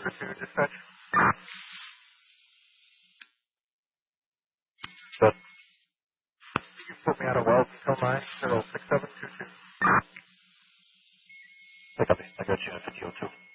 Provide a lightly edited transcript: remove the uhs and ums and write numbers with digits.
2 dispatch. But you put me out of Wells until 9, 06722. I got you at 5002.